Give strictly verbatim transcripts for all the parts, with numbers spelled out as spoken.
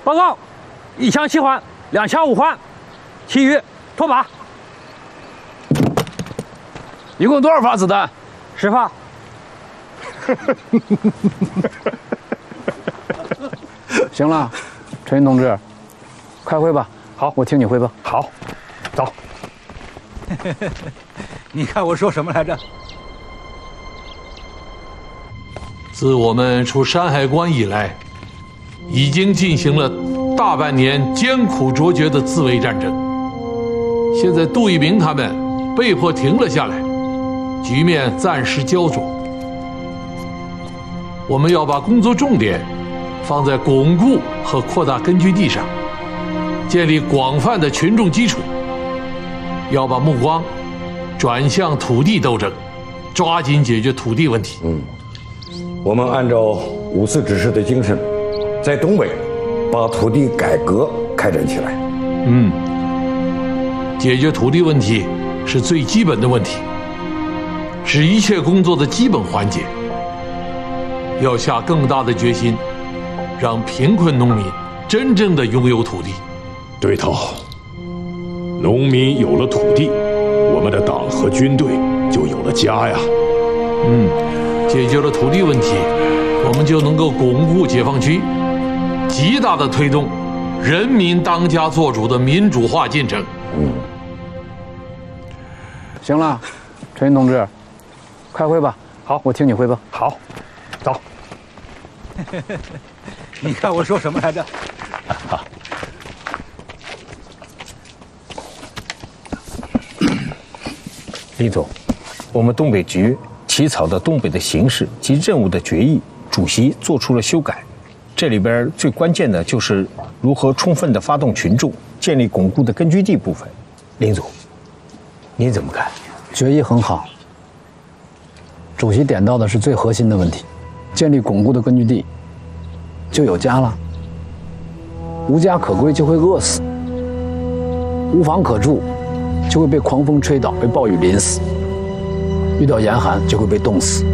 报告，一枪七环，两枪五环，其余脱靶。 一共多少发子弹？ 十发。 行了，陈云同志，开会吧。 好， 我听你汇报。 好，走。 你看我说什么来着？ 自我们出山海关以来，已经进行了大半年艰苦卓绝的自卫战争。现在杜聿明他们被迫停了下来，局面暂时焦灼。我们要把工作重点放在巩固和扩大根据地上，建立广泛的群众基础。要把目光转向土地斗争，抓紧解决土地问题。 嗯，我们按照五四指示的精神，在东北把土地改革开展起来。 嗯，解决土地问题是最基本的问题，是一切工作的基本环节。要下更大的决心，让贫困农民真正的拥有土地。 对头。农民有了土地，我们的党和军队就有了家呀。 嗯，解决了土地问题，我们就能够巩固解放区，极大的推动人民当家作主的民主化进程。 嗯， 行了，陈云同志，开会吧。 好， 我听你汇报。 好，走。 你看我说什么来着？ 李总，我们东北局起草的《东北的形势及任务的决议》，主席做出了修改。这里边最关键的就是如何充分的发动群众，建立巩固的根据地部分。林总，您怎么看？ 决议很好，主席点到的是最核心的问题，建立巩固的根据地，就有家了。无家可归就会饿死，无房可住就会被狂风吹倒，被暴雨淋死，遇到严寒就会被冻死。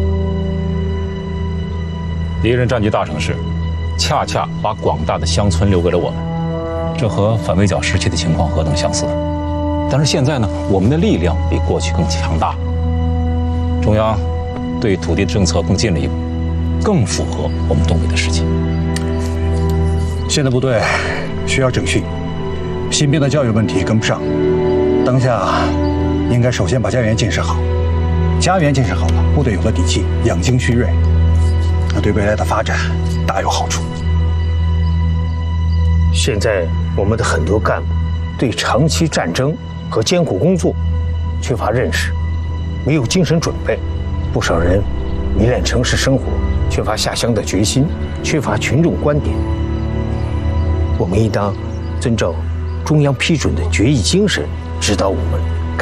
敌人占据大城市，恰恰把广大的乡村留给了我们，这和反围剿时期的情况何等相似。但是现在呢，我们的力量比过去更强大，中央对土地政策更进了一步，更符合我们东北的实际。 现在部队需要整训，新兵的教育问题跟不上，当下应该首先把家园建设好，家园建设好了，部队有了底气，养精蓄锐，那对未来的发展大有好处。 现在我们的很多干部对长期战争和艰苦工作缺乏认识，没有精神准备，不少人迷恋城市生活，缺乏下乡的决心，缺乏群众观点。我们应当遵照中央批准的决议精神，指导我们